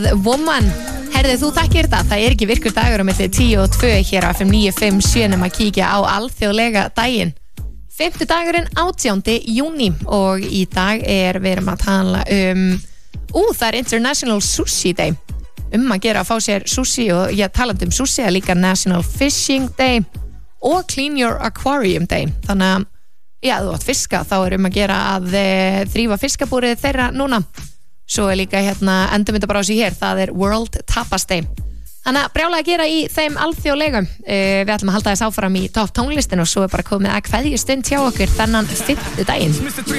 Woman, herðu þú þekkir þetta, það er ekki virkur dagur á milli 10 og 2 hér á FM 957 nema að kíkja á alþjóðlega daginn. 5. dagurinn 18. júní og í dag við erum að tala það er International Sushi Day. Að gera að fá sér sushi og ég talandi sushi er líka National Fishing Day og Clean Your Aquarium Day. Þannig að, já, þú átt fiska, þá er að gera að þrífa fiskabúrið þeirra núna. Svo er líka endurmyndabrási hér, það er World Tapas Day. Þannig að brjálega að gera í þeim alþjóðlegum. Við ætlum að halda þess áfram í topp tónlistin og svo er bara komið að kveðjustund hjá okkur þennan 5. daginn.